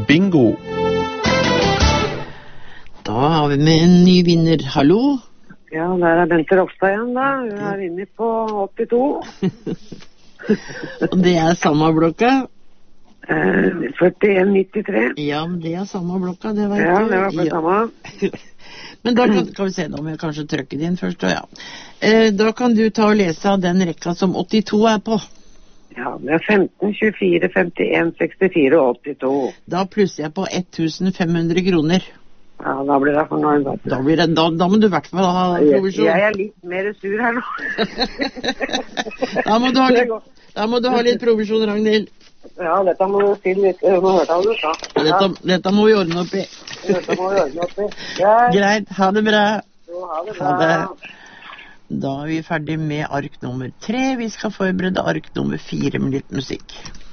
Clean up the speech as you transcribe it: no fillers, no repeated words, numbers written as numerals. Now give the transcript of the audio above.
bingo. Da har vi med en ny vinner. Hallo? Ja, der Bente Rokstad igjen da. Hun inne på 82. Og det samme blokka? 41,93. Ja, men det samme blokka, det vet du. Ja, det var på samme. Men da kan vi se da om jeg kanskje trykker din først, og ja. Da kan du ta og lese av den rekka som 82 på. Ja, det 15, 24, 51, 64 og 82. Da plusser jeg på 1500 kroner. Ja, da blir det fornøyd. Da må du i hvert fall ha provisjon. Jeg litt mer sur her nå. Da må du ha litt provisjon, Ragnhild. Ja, dette må du si litt. Må høre av det, da. Dette må vi ordne opp i. Greit, ha det bra. Ha det bra. Da vi ferdig med ark nummer 3. Vi skal forberede ark nummer 4 med litt musikk.